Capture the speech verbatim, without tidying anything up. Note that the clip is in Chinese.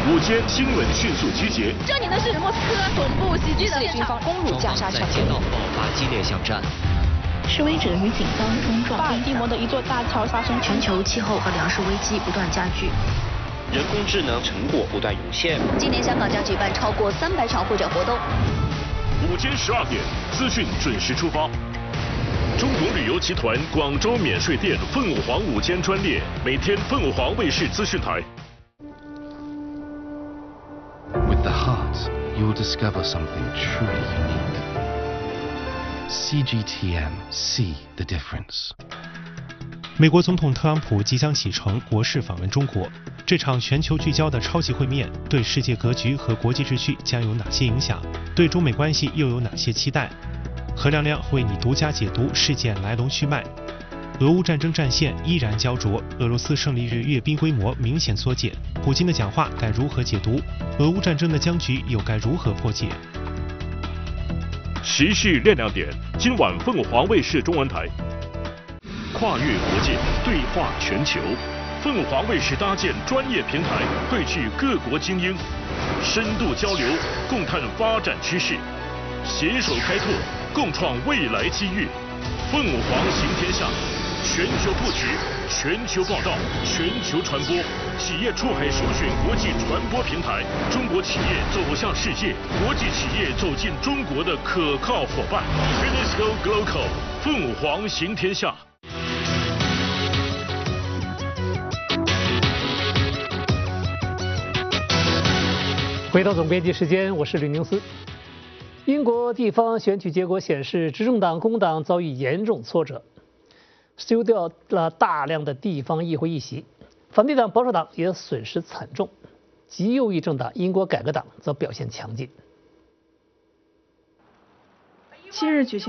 午间新闻迅速集结。 这里呢是莫斯科总部袭击的以色列军方攻入加沙小在街道爆发激烈巷战。 示威者与警方冲撞。 巴尔的摩的一座大桥发生。 全球气候和粮食危机不断加剧。 人工智能成果不断涌现。 今年香港将举办超过三百场会展活动。 午间十二点，资讯准时出发。中国旅游集团广州免税店凤凰午间专列，每天凤凰卫视资讯台。 With the heart, you will discover something truly unique. C G T M, see the difference. 美国总统特朗普即将启程国事访问中国，这场全球聚焦的超级会面对世界格局和国际秩序将有哪些影响？对中美关系又有哪些期待？何亮亮为你独家解读事件来龙去脉。俄乌战争战线依然焦灼，俄罗斯胜利日阅兵规模明显缩减，普京的讲话该如何解读？俄乌战争的僵局又该如何破解？ 时事亮亮点，今晚凤凰卫视中文台。跨越国界，对话全球，凤凰卫视搭建专业平台，汇聚各国精英，深度交流，共探发展趋势，携手开拓，共创未来机遇。凤凰行天下，全球布局，全球报道，全球传播，企业出海首选国际传播平台，中国企业走向世界，国际企业走进中国的可靠伙伴。Finisco Global， 凤凰行天下。 回到总编辑时间，我是吕宁思。英国地方选举结果显示，执政党工党遭遇严重挫折，丢掉了大量的地方议会议席，反对党保守党也损失惨重，极右翼政党英国改革党则表现强劲。 七日举行